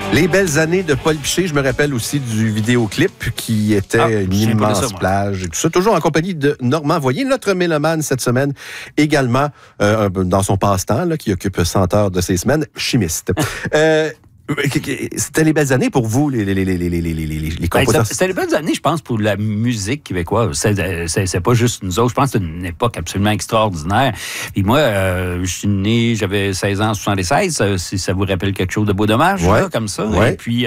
Les belles années de Paul Piché, je me rappelle aussi du vidéoclip qui était une immense plage. Tout ça, toujours en compagnie de Normand Voyer, notre mélomane cette semaine, également dans son passe-temps, là, qui occupe 100 heures de ses semaines, chimiste. C'était les belles années pour vous, les compositeurs? C'était les belles années, je pense, pour la musique québécoise. C'est pas juste nous autres. Je pense que c'était une époque absolument extraordinaire. Puis moi, je suis né, j'avais 16 ans en 76, si ça vous rappelle quelque chose de Beau Dommage, ouais, là, comme ça. Ouais. Et puis,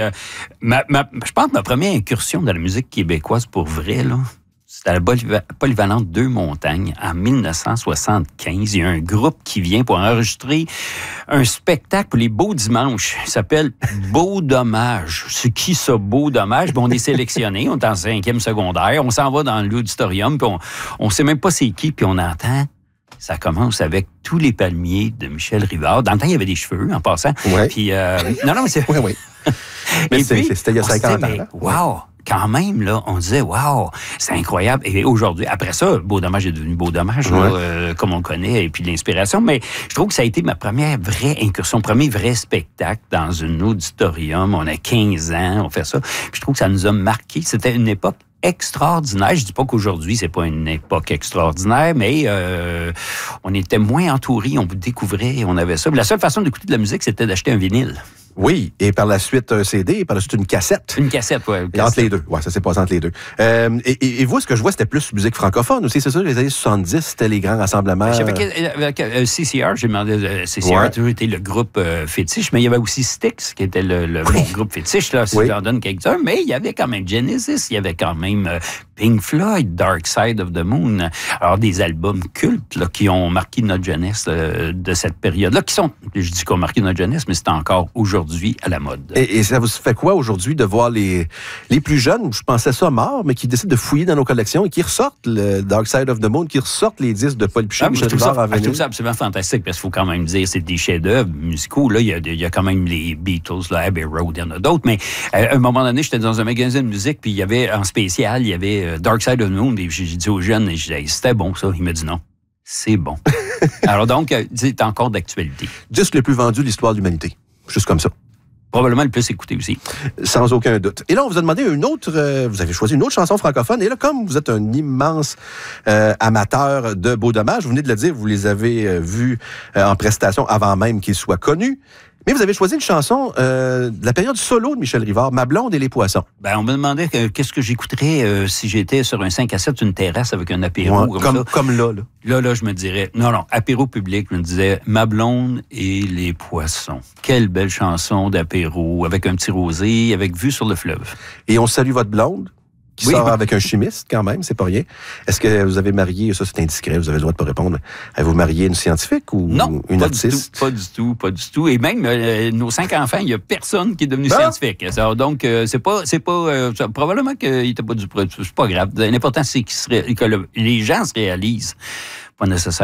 je pense que ma première incursion dans la musique québécoise, pour vrai, là, c'était à la Polyvalente Deux Montagnes en 1975. Il y a un groupe qui vient pour enregistrer un spectacle pour les Beaux Dimanches. Il s'appelle Beau Dommage. C'est qui ça, Beau Dommage? Bon, on est sélectionné, on est en 5e secondaire, on s'en va dans l'auditorium, puis on sait même pas c'est qui, puis on entend. Ça commence avec Tous les palmiers de Michel Rivard. Dans le temps, il y avait des cheveux, en passant. Ouais. Puis, non, mais c'est... Oui. Mais c'était il y a 50 ans. Hein? Wow! Quand même, là, on disait, wow, c'est incroyable. Et aujourd'hui, après ça, Beau Dommage est devenu Beau Dommage, là, comme on le connaît, et puis l'inspiration. Mais je trouve que ça a été ma première vraie incursion, premier vrai spectacle dans un auditorium. On a 15 ans, on fait ça. Puis je trouve que ça nous a marqué. C'était une époque extraordinaire. Je dis pas qu'aujourd'hui, c'est pas une époque extraordinaire, mais on était moins entourés, on découvrait, on avait ça. Mais la seule façon d'écouter de la musique, c'était d'acheter un vinyle. Oui, et par la suite un CD, et par la suite une cassette. Une cassette, oui. Entre les deux. Oui, ça s'est passé entre les deux. Et vous, ce que je vois, c'était plus musique francophone aussi, c'est ça? Les années 70, c'était les grands rassemblements. Avec CCR, j'ai demandé... CCR a toujours été le groupe fétiche, mais il y avait aussi Styx, qui était le groupe fétiche, là, si j'en donne quelques-uns. Mais il y avait quand même Genesis, il y avait quand même Pink Floyd, Dark Side of the Moon. Alors, des albums cultes là, qui ont marqué notre jeunesse de cette période-là, qui sont... Je dis qu'on a marqué notre jeunesse, mais c'est encore aujourd'hui à la mode. Et ça vous fait quoi aujourd'hui de voir les plus jeunes, je pensais ça mort, mais qui décident de fouiller dans nos collections et qui ressortent le Dark Side of the Moon, qui ressortent les disques de Paul Piché, Michel Rivard en vinyle? Je trouve ça absolument fantastique, parce qu'il faut quand même dire c'est des chefs-d'œuvre musicaux. Là, il y a quand même les Beatles, là, Abbey Road, il y en a d'autres, mais à un moment donné, j'étais dans un magasin de musique, puis il y avait, en spécial, il y avait Dark Side of the Moon, et j'ai dit aux jeunes, c'était bon ça. Il m'a dit non. C'est bon. Alors donc, c'est encore d'actualité. Disque le plus vendu de l'histoire de l'humanité. Juste comme ça. Probablement le plus écouté aussi. Sans aucun doute. Et là, on vous a demandé vous avez choisi une autre chanson francophone. Et là, comme vous êtes un immense amateur de Beau Dommage, vous venez de le dire, vous les avez vus en prestation avant même qu'ils soient connus. Mais vous avez choisi une chanson de la période solo de Michel Rivard, Ma blonde et les poissons. Ben, on me demandait qu'est-ce que j'écouterais si j'étais sur un 5 à 7, une terrasse avec un apéro. Comme là. Là, je me dirais... Non, apéro public, je me disais Ma blonde et les poissons. Quelle belle chanson d'apéro, avec un petit rosé, avec vue sur le fleuve. Et on salue votre blonde, qui sort avec un chimiste, quand même, c'est pas rien. Est-ce que vous avez marié, ça c'est indiscret, vous avez le droit de pas répondre, avez-vous marié une scientifique ou une artiste? Pas du tout. Et même, nos 5 enfants, il y a personne qui est devenu scientifique. Alors, donc, c'est pas probablement qu'il était pas du produit. C'est pas grave. L'important, c'est que les gens se réalisent. Pas nécessairement.